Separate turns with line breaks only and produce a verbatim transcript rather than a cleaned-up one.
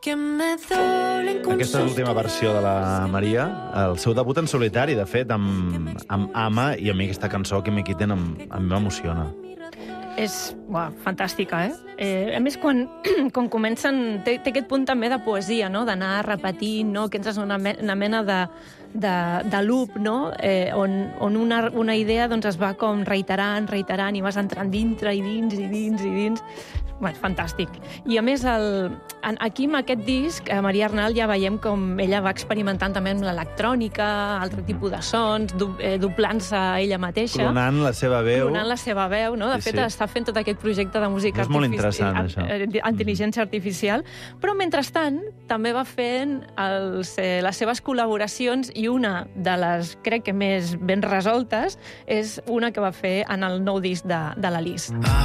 Aquesta és l'última versió de la Maria, el seu debut en solitari, de fet, amb, amb Ama, i a mi aquesta cançó que me quiten em, em m'emociona.
És uah, fantàstica, eh? eh? A més, quan, quan comencen... Té, té aquest punt també de poesia, no? D'anar repetint, no? Que entres en una, me, una mena de, de, de loop, no? Eh, on on una, una idea doncs, es va com reiterant, reiterant, i vas entrant dintre i dins i dins i dins. Bueno, fantàstic. I a més, el, aquí amb aquest disc, a Maria Arnal ja veiem com ella va experimentant també amb l'electrònica, altre tipus de sons, du, eh, doblant-se ella mateixa.
Clonant la seva veu.
Clonant la seva veu, no? De
sí,
fet,
sí.
està fent tot aquest projecte de música
és molt interessant, això.
intel·ligència artificial, però mentrestant també va fent els, eh, les seves col·laboracions, i una de les, crec que més ben resoltes, és una que va fer en el nou disc de, de l'Alice.